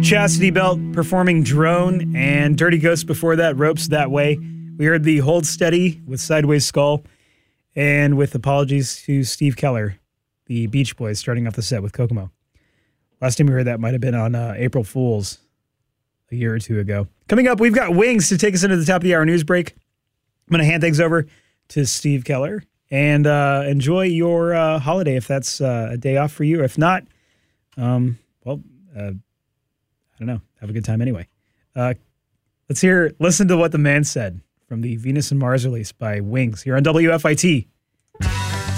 Chastity Belt performing Drone, and Dirty Ghost before that, Ropes That Way. We heard the Hold Steady with Sideways Skull, and with apologies to Steve Keller, the Beach Boys, starting off the set with Kokomo. Last time we heard that might have been on April Fool's a year or two ago. Coming up, we've got Wings to take us into the top of the hour news break. I'm going to hand things over to Steve Keller, and enjoy your holiday if that's a day off for you. If not, I don't know. Have a good time anyway. Listen to what the man said from the Venus and Mars release by Wings here on WFIT.